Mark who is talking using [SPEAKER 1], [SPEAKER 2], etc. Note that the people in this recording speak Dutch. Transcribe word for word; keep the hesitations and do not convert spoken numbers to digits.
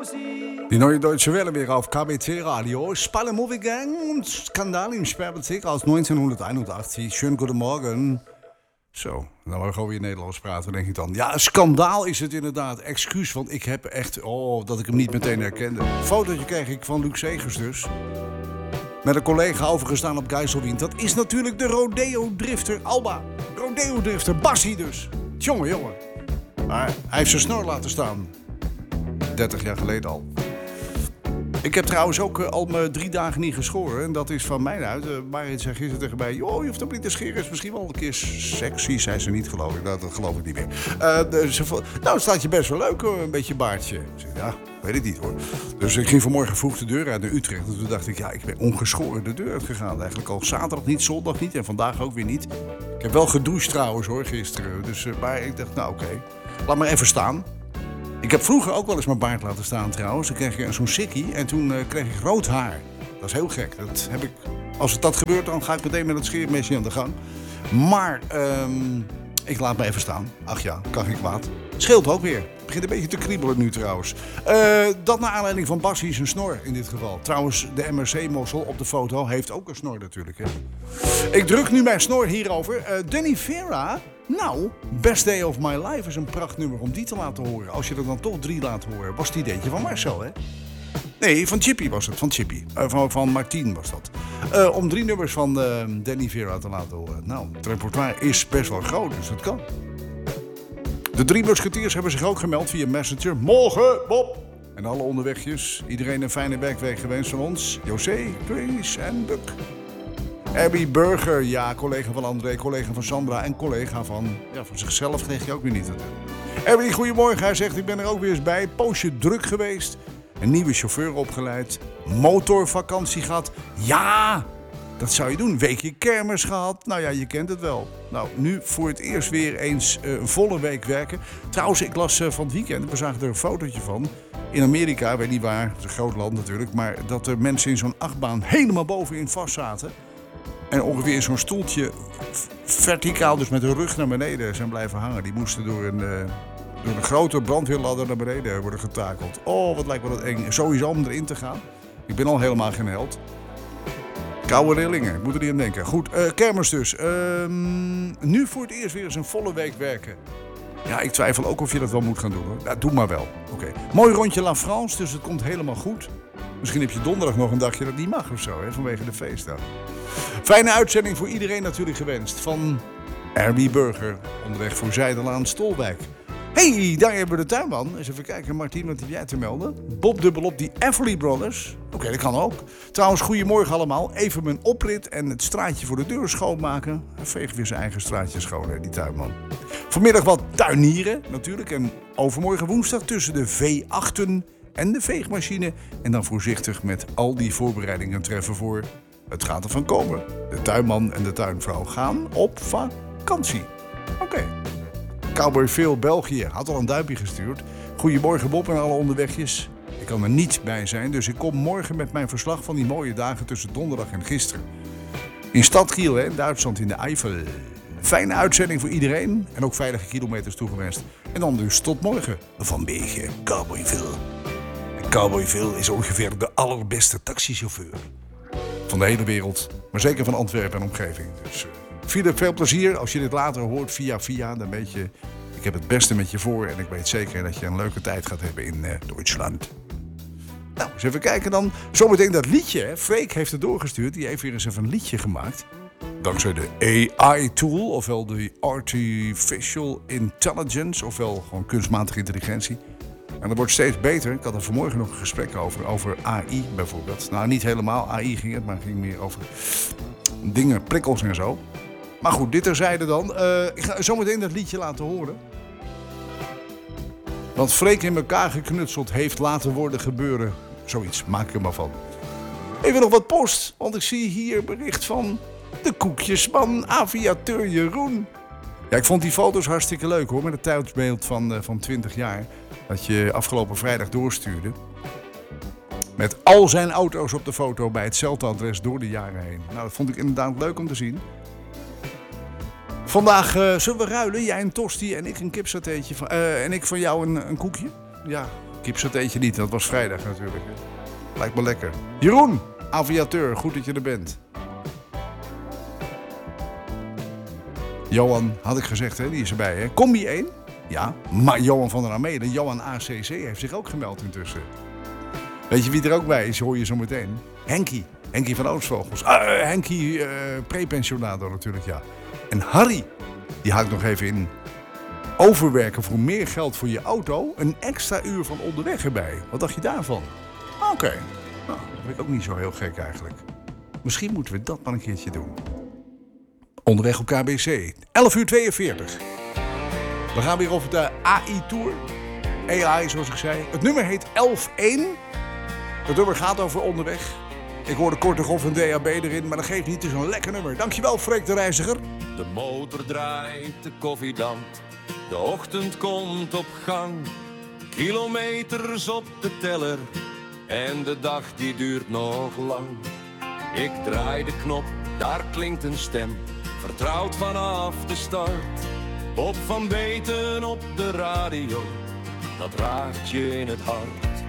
[SPEAKER 1] Die neue Deutsche Welle wäre auf K B C Radio. Spalle Movie Gang und Skandal im Sperrbezirk aus negentienhonderdeenenachtzig. Schönen guten Morgen. Zo, nou we gewoon weer Nederlands praten, denk ik dan. Ja, schandaal is het inderdaad. Excuus, want ik heb echt... Oh, dat ik hem niet meteen herkende. Een fotootje kreeg ik van Luc Segers dus. Met een collega overgestaan op Geiselwind. Dat is natuurlijk de rodeo-drifter Alba. Rodeo-drifter Bassie dus. Jongen, jongen. Maar hij heeft zijn snor laten staan. dertig jaar geleden al. Ik heb trouwens ook uh, al me drie dagen niet geschoren. En dat is van mij uit. Uh, Marit zei gisteren tegen mij... joh, je hoeft ook niet te scheren. Is misschien wel een keer sexy. Zei ze niet, geloof ik. Dat, dat geloof ik niet meer. Uh, de, ze, nou, het staat je best wel leuk hoor. Een beetje baardje. Ik zei, ja, weet ik niet hoor. Dus ik ging vanmorgen vroeg de deur uit naar Utrecht. En toen dacht ik, ja, ik ben ongeschoren de deur uitgegaan. Eigenlijk al zaterdag niet, zondag niet. En vandaag ook weer niet. Ik heb wel gedoucht trouwens hoor, gisteren. Dus, uh, maar ik dacht, nou oké. Okay. Laat maar even staan. Ik heb vroeger ook wel eens mijn baard laten staan trouwens. Dan kreeg ik zo'n sikkie en toen uh, kreeg ik rood haar. Dat is heel gek. Dat heb ik, als het dat gebeurt, dan ga ik meteen met het scheermesje aan de gang. Maar um, ik laat me even staan. Ach ja, kan geen kwaad. Scheelt ook weer. Het begint een beetje te kriebelen nu trouwens. Uh, dat naar aanleiding van Bassie zijn snor in dit geval. Trouwens, de M R C-mossel op de foto heeft ook een snor natuurlijk. Hè? Ik druk nu mijn snor hierover. Uh, Danny Vera... Nou, Best Day of My Life is een prachtnummer om die te laten horen. Als je er dan toch drie laat horen. Was het ideetje van Marcel, hè? Nee, van Chippy was het. Van Chippy. Uh, van, van Martien was dat. Uh, om drie nummers van uh, Danny Vera te laten horen. Nou, het repertoire is best wel groot, dus dat kan. De drie musketiers hebben zich ook gemeld via Messenger. Morgen, Bob! En alle onderwegjes. Iedereen een fijne werkweek gewenst van ons. José, Chris en Buck. Abby Burger, ja, collega van André, collega van Sandra en collega van... Ja, van zichzelf kreeg je ook weer niet te doen. Abby, goedemorgen. Hij zegt, ik ben er ook weer eens bij. Poosje druk geweest. Een nieuwe chauffeur opgeleid. Motorvakantie gehad. Ja, dat zou je doen. Weekje kermis gehad. Nou ja, je kent het wel. Nou, nu voor het eerst weer eens uh, een volle week werken. Trouwens, ik las uh, van het weekend, we zagen er een fotootje van... In Amerika, weet niet waar, het is een groot land natuurlijk... maar dat er mensen in zo'n achtbaan helemaal bovenin vast zaten... En ongeveer in zo'n stoeltje verticaal, dus met hun rug naar beneden zijn blijven hangen. Die moesten door een, uh, door een grote brandweerladder naar beneden worden getakeld. Oh, wat lijkt me dat eng. Sowieso om erin te gaan. Ik ben al helemaal geen held. Koude rillingen, ik moet er niet aan denken. Goed, uh, kermis dus. Uh, nu voor het eerst weer eens een volle week werken. Ja, ik twijfel ook of je dat wel moet gaan doen hoor. Ja, doe maar wel. Oké. Okay. Mooi rondje La France, dus het komt helemaal goed. Misschien heb je donderdag nog een dagje dat niet mag of zo, hè, vanwege de feestdag. Fijne uitzending voor iedereen natuurlijk gewenst. Van R B Burger, onderweg voor Zijdelaan, Stolwijk. Hey, daar hebben we de tuinman. Eens even kijken, Martien, wat heb jij te melden? Bob dubbelop die Everly Brothers. Oké, okay, dat kan ook. Trouwens, goedemorgen allemaal. Even mijn oprit en het straatje voor de deur schoonmaken. Hij veegt weer zijn eigen straatje schoon, hè, die tuinman. Vanmiddag wat tuinieren, natuurlijk. En overmorgen woensdag tussen de V achten en de veegmachine. En dan voorzichtig met al die voorbereidingen treffen voor... Het gaat ervan komen. De tuinman en de tuinvrouw gaan op vakantie. Oké. Okay. Cowboy Phil België had al een duimpje gestuurd. Goedemorgen Bob en alle onderwegjes. Ik kan er niet bij zijn, dus ik kom morgen met mijn verslag van die mooie dagen tussen donderdag en gisteren. In Stadkiel, in Duitsland, in de Eifel. Fijne uitzending voor iedereen en ook veilige kilometers toegewenst. En dan dus tot morgen. Van Beegen, Cowboy Phil. Cowboy Phil is ongeveer de allerbeste taxichauffeur. Van de hele wereld, maar zeker van Antwerpen en omgeving. Dus uh, veel plezier. Als je dit later hoort via via, dan weet je... Ik heb het beste met je voor en ik weet zeker dat je een leuke tijd gaat hebben in uh, Duitsland. Nou, eens even kijken dan. Zometeen dat liedje, hè. Freek heeft het doorgestuurd. Die heeft weer eens even een liedje gemaakt. Dankzij de A I-tool, ofwel de Artificial Intelligence, ofwel gewoon kunstmatige intelligentie. En dat wordt steeds beter. Ik had er vanmorgen nog een gesprek over, over A I bijvoorbeeld. Nou, niet helemaal A I ging het, maar het ging meer over dingen, prikkels en zo. Maar goed, dit terzijde dan. Uh, ik ga zometeen dat liedje laten horen. Wat Freek in elkaar geknutseld heeft laten worden gebeuren. Zoiets, maak ik er maar van. Even nog wat post, want ik zie hier bericht van de koekjesman, aviateur Jeroen. Ja, ik vond die foto's hartstikke leuk hoor, met het tijdsbeeld van, uh, van twintig jaar. Dat je afgelopen vrijdag doorstuurde. Met al zijn auto's op de foto bij hetzelfde adres door de jaren heen. Nou, dat vond ik inderdaad leuk om te zien. Vandaag uh, zullen we ruilen, jij een tosti en ik een kipsatéetje van, uh, en ik van jou een, een koekje. Ja, Kipsateetje niet, dat was vrijdag natuurlijk. Lijkt me lekker. Jeroen, aviateur, goed dat je er bent. Johan, had ik gezegd, hè, die is erbij. Hè? Combi één? Ja, maar Johan van der Amede, Johan A C C, heeft zich ook gemeld intussen. Weet je wie er ook bij is, hoor je zo meteen. Henkie, Henkie van Oostvogels. Uh, Henkie, uh, prepensionator natuurlijk, ja. En Harry, die haakt nog even in. Overwerken voor meer geld voor je auto, een extra uur van onderweg erbij. Wat dacht je daarvan? Oké, okay. Nou, dat vind ik ook niet zo heel gek eigenlijk. Misschien moeten we dat maar een keertje doen. Onderweg op K B C, elf uur tweeënveertig. We gaan weer over de A I-tour. A I, zoals ik zei. Het nummer heet elf één. Het nummer gaat over onderweg. Ik hoorde Korte Golf en D A B erin, maar dat geeft niet. Het is een lekker nummer. Dankjewel, Freek de Reiziger.
[SPEAKER 2] De motor draait, de koffie dampt. De ochtend komt op gang. Kilometers op de teller. En de dag die duurt nog lang. Ik draai de knop, daar klinkt een stem. Vertrouwd vanaf de start. Bob van Beten op de radio. Dat raakt je in het hart.